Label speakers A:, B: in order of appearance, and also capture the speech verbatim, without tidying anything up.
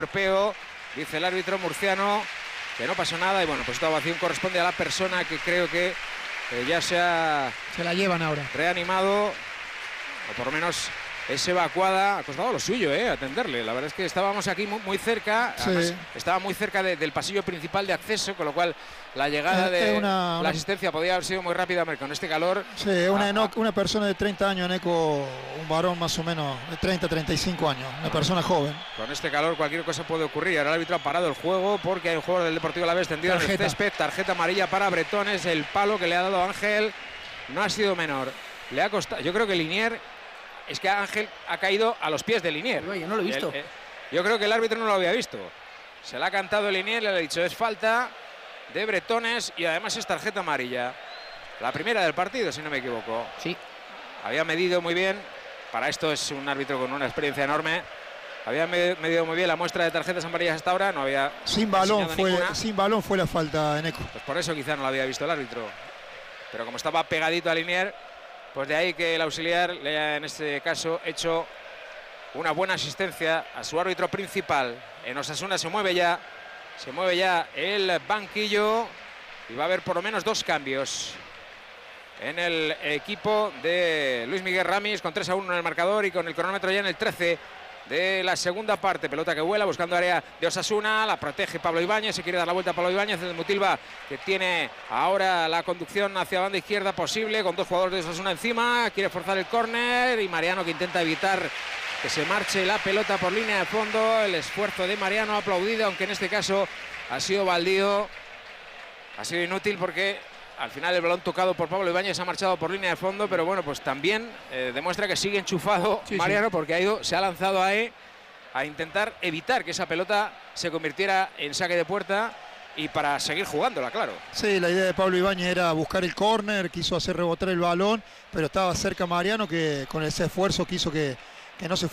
A: Europeo, dice el árbitro murciano que no pasó nada y bueno, pues esta ovación corresponde a la persona que creo que eh, ya se ha
B: se la llevan ahora
A: reanimado o por lo menos es evacuada. Ha costado lo suyo, eh, atenderle. La verdad es que estábamos aquí muy, muy cerca,
B: sí.
A: además, estaba muy cerca de, del pasillo principal de acceso, con lo cual la llegada
B: es,
A: de
B: es una,
A: la
B: una...
A: asistencia podía haber sido muy rápida, pero con este calor.
B: Sí, una,
A: ah,
B: Enoc, una persona de treinta años, Neco, un varón más o menos de treinta, treinta y cinco años, una persona joven.
A: Con este calor cualquier cosa puede ocurrir. Ahora el árbitro ha parado el juego porque hay un jugador del Deportivo Alavés tendido en el césped. Tarjeta amarilla para Bretones, el palo que le ha dado Ángel no ha sido menor. Le ha costado, yo creo que Linier, es que Ángel ha caído a los pies de Linier.
C: Yo no lo he visto.
A: El, eh, yo creo que el árbitro no lo había visto. Se le ha cantado Linier, le ha dicho es falta de Bretones y además es tarjeta amarilla. La primera del partido, si no me equivoco.
C: Sí.
A: Había medido muy bien. Para esto es un árbitro con una experiencia enorme. Había medido muy bien la muestra de tarjetas amarillas hasta ahora. No había
B: sin balón fue ninguna. Sin balón fue la falta de Neco.
A: Pues por eso quizá no lo había visto el árbitro. Pero como estaba pegadito a Linier, pues de ahí que el auxiliar le haya en este caso hecho una buena asistencia a su árbitro principal. En Osasuna se mueve ya, se mueve ya el banquillo y va a haber por lo menos dos cambios en el equipo de Luis Miguel Ramis, con tres a uno en el marcador y con el cronómetro ya en el trece de la segunda parte. Pelota que vuela buscando área de Osasuna, la protege Pablo Ibáñez, se quiere dar la vuelta a Pablo Ibáñez, el Mutilva que tiene ahora la conducción hacia banda izquierda posible, con dos jugadores de Osasuna encima, quiere forzar el córner y Mariano que intenta evitar que se marche la pelota por línea de fondo. El esfuerzo de Mariano aplaudido, aunque en este caso ha sido baldío, ha sido inútil porque al final el balón tocado por Pablo Ibáñez ha marchado por línea de fondo, pero bueno, pues también eh, demuestra que sigue enchufado sí, Mariano, sí. porque ha ido, se ha lanzado ahí a intentar evitar que esa pelota se convirtiera en saque de puerta y para seguir jugándola, claro.
B: Sí, la idea de Pablo Ibáñez era buscar el córner, quiso hacer rebotar el balón, pero estaba cerca Mariano que con ese esfuerzo quiso que, que no se